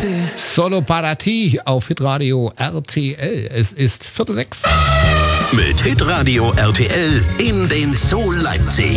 Solo para ti auf Hitradio RTL. Es ist 5:45. Mit Hitradio RTL in den Zoo Leipzig.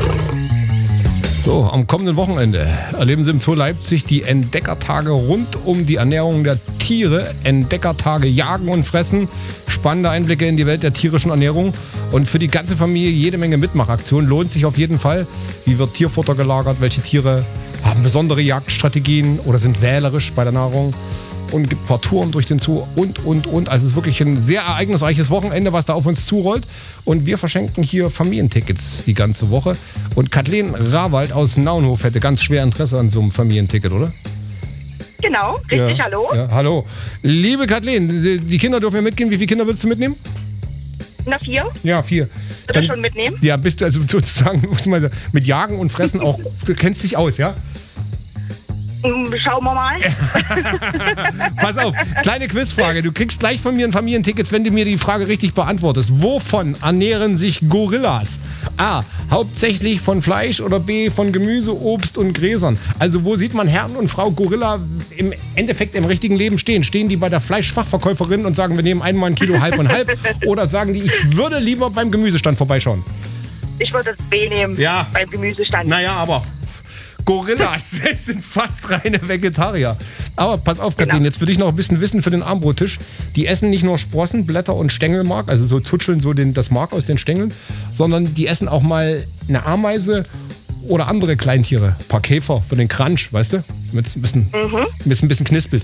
So, am kommenden Wochenende erleben Sie im Zoo Leipzig die Entdeckertage rund um die Ernährung der Tiere. Entdeckertage Jagen und Fressen. Spannende Einblicke in die Welt der tierischen Ernährung. Und für die ganze Familie jede Menge Mitmachaktionen. Lohnt sich auf jeden Fall. Wie wird Tierfutter gelagert? Welche Tiere haben besondere Jagdstrategien oder sind wählerisch bei der Nahrung? Und gibt ein paar Touren durch den Zoo und. Also es ist wirklich ein sehr ereignisreiches Wochenende, was da auf uns zurollt. Und wir verschenken hier Familientickets die ganze Woche. Und Kathleen Rawald aus Naunhof hätte ganz schwer Interesse an so einem Familienticket, oder? Genau, richtig, ja, hallo. Ja, hallo. Liebe Kathleen, die Kinder dürfen ja mitgehen. Wie viele Kinder willst du mitnehmen? Na, 4? Ja, 4. Dann schon mitnehmen? Ja, bist du also sozusagen mit Jagen und Fressen auch, du kennst dich aus, ja? Schauen wir mal. Pass auf, kleine Quizfrage. Du kriegst gleich von mir ein Familienticket, wenn du mir die Frage richtig beantwortest. Wovon ernähren sich Gorillas? A. Hauptsächlich von Fleisch oder B. von Gemüse, Obst und Gräsern? Also wo sieht man Herrn und Frau Gorilla im Endeffekt im richtigen Leben stehen? Stehen die bei der Fleischfachverkäuferin und sagen, wir nehmen einmal ein Kilo halb und halb? Oder sagen die, ich würde lieber beim Gemüsestand vorbeischauen? Ich würde das B nehmen, ja, beim Gemüsestand. Naja, aber Gorillas, es sind fast reine Vegetarier. Aber pass auf, Kathleen, jetzt für dich noch ein bisschen Wissen für den Armbrottisch. Die essen nicht nur Sprossen, Blätter und Stängelmark, also so zutscheln so das Mark aus den Stängeln, sondern die essen auch mal eine Ameise oder andere Kleintiere. Ein paar Käfer für den Crunch, weißt du? Mit ein bisschen knispelt.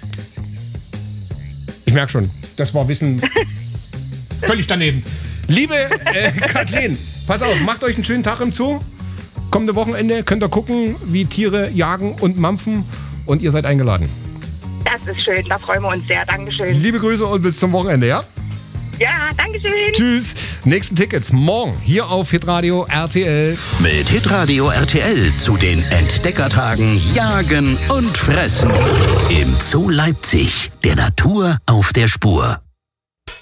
Ich merke schon, das war Wissen völlig daneben. Liebe Kathleen, pass auf, macht euch einen schönen Tag im Zoo. Kommende Wochenende könnt ihr gucken, wie Tiere jagen und mampfen und ihr seid eingeladen. Das ist schön, da freuen wir uns sehr. Dankeschön. Liebe Grüße und bis zum Wochenende, ja? Ja, Dankeschön. Tschüss. Nächsten Tickets morgen hier auf Hitradio RTL. Mit Hitradio RTL zu den Entdeckertagen Jagen und Fressen. Im Zoo Leipzig, der Natur auf der Spur.